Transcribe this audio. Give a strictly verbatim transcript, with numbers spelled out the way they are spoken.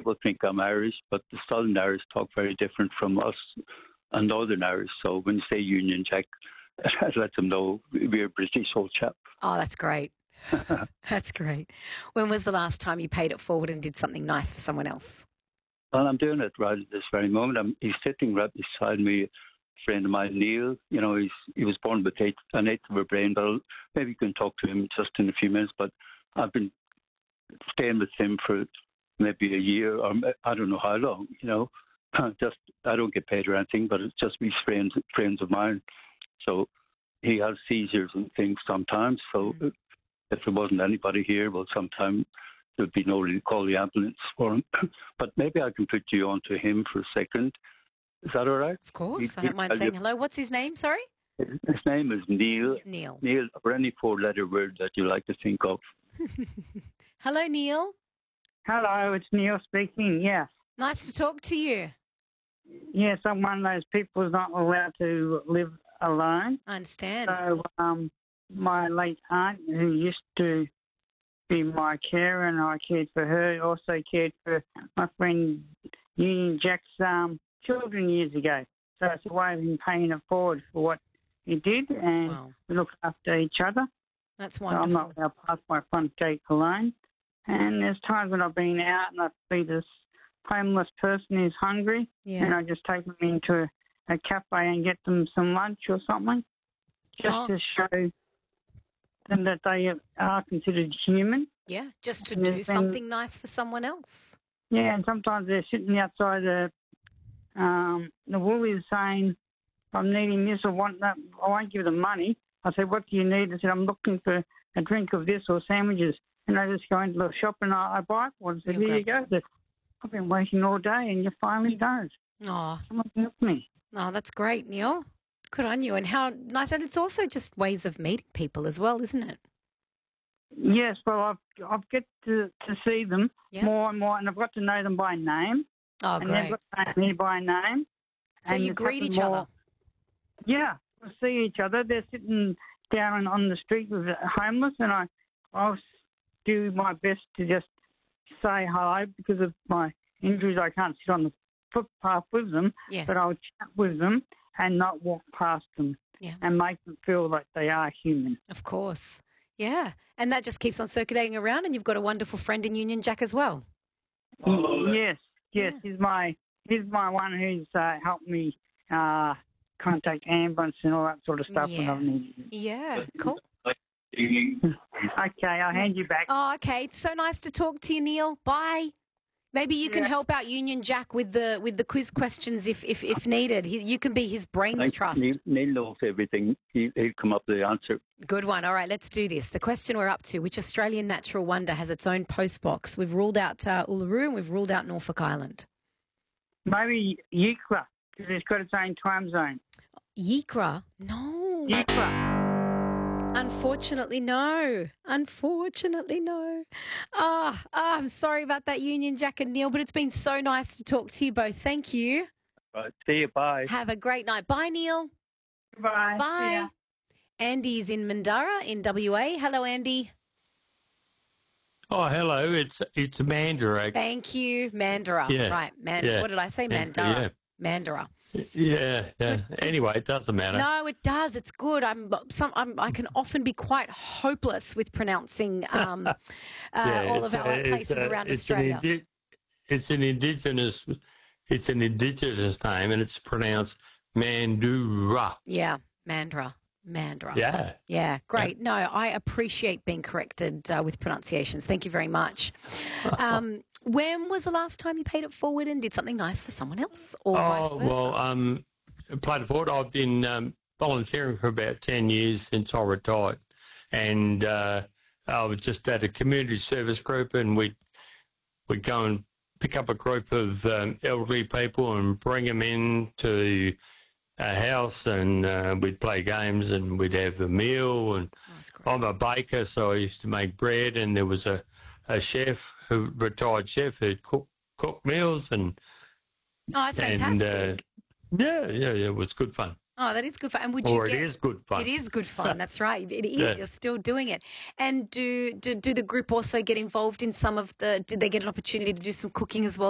people think I'm Irish, but the Southern Irish talk very different from us and Northern Irish. So when you say Union Jack, I let them know we're a British old chap. Oh, that's great. That's great. When was the last time you paid it forward and did something nice for someone else? Well, I'm doing it right at this very moment. I'm, he's sitting right beside me, a friend of mine, Neil. You know, he's he was born with eight, an eighth of a brain, but I'll, maybe you can talk to him just in a few minutes. But I've been staying with him for maybe a year, or I don't know how long, you know. Just I don't get paid or anything, but it's just these friends, friends of mine. So he has seizures and things sometimes. So mm. if there wasn't anybody here, well, sometimes there'd be nobody to call the ambulance for him. But maybe I can put you on to him for a second. Is that all right? Of course. He, I don't mind saying hello. What's his name, sorry? His name is Neil. Neil. Neil, or any four-letter word that you like to think of. Hello, Neil. Hello, it's Neil speaking, yes. Nice to talk to you. Yes, I'm one of those people who's not allowed to live alone. I understand. So um, my late aunt, who used to be my carer, and I cared for her, also cared for my friend Union Jack's um, children years ago. So it's a way of him paying it forward for what he did, and wow. we look after each other. That's wonderful. So I'm not allowed to pass my front gate alone. And there's times when I've been out and I see this homeless person who's hungry, yeah. and I just take them into a, a cafe and get them some lunch or something, just oh. to show them that they are considered human. Yeah, just to and do something nice for someone else. Yeah, and sometimes they're sitting outside the um, the Woolies saying, I'm needing this or want that. I won't give them money. I said, what do you need? I said, I'm looking for a drink of this or sandwiches. And I just go into the shop and I, I buy one. I said, here you go. I've been waiting all day and you finally don't. Oh. Someone help me. Oh, that's great, Neil. Good on you. And how nice. And it's also just ways of meeting people as well, isn't it? Yes, well, I've, I've get to, to see them yeah. more and more, and I've got to know them by name. Oh, and great. they've got to know me by name. So and you greet each more, other? Yeah, we see each other. They're sitting down on the street with homeless, and I, I'll do my best to just say hello. Because of my injuries, I can't sit on the footpath with them, yes. but I'll chat with them and not walk past them yeah. and make them feel like they are human. Of course. Yeah. And that just keeps on circulating around, and you've got a wonderful friend in Union Jack as well. Oh, yes, yes. Yeah. He's my he's my one who's uh, helped me uh, contact ambulance and all that sort of stuff yeah. when I've needed it. Yeah, cool. Okay, I'll hand you back. Oh, okay. It's so nice to talk to you, Neil. Bye. Maybe you can yeah. help out Union Jack with the with the quiz questions if if, if needed. He, you can be his brains Thanks. trust. Neil, Neil knows everything. He, he'll come up with the answer. Good one. All right, let's do this. The question we're up to, which Australian natural wonder has its own postbox? We've ruled out uh, Uluru and we've ruled out Norfolk Island. Maybe Yikra, because it's got its own time zone. Yikra? No. Yikra. Unfortunately, no. Unfortunately, no. Ah, oh, oh, I'm sorry about that, Union Jack and Neil, but it's been so nice to talk to you both. Thank you. Right. See you. Bye. Have a great night. Bye, Neil. Bye. Bye. Andy's in Mandara in W A. Hello, Andy. Oh, hello. It's it's Mandara. Thank you, Mandara. Yeah. Right. Man- yeah. What did I say? Mandara. Yeah. Mandara. Yeah, yeah. Anyway, it doesn't matter. No, it does. It's good. I'm some. I'm, I can often be quite hopeless with pronouncing um, uh, yeah, all of our places a, around it's Australia. An indi- it's an indigenous. It's an indigenous name, and it's pronounced Mandura. Yeah, Mandra. Mandra. Yeah. Yeah, great. No, I appreciate being corrected uh, with pronunciations. Thank you very much. Um, when was the last time you paid it forward and did something nice for someone else, or vice Oh versa? well, um, paid it forward. I've been um, volunteering for about ten years since I retired, and uh, I was just at a community service group, and we we go and pick up a group of um, elderly people and bring them in to a house, and uh, we'd play games and we'd have a meal. And oh, I'm a baker, so I used to make bread, and there was a, a chef, who retired chef, who'd cook cook meals, and oh, that's and, fantastic. Uh, yeah, yeah, yeah, it was good fun. Oh, that is good fun. And would or you get, it is good fun. It is good fun. That's right. It is. Yeah. You're still doing it. And do, do do the group also get involved in some of the? Did they get an opportunity to do some cooking as well?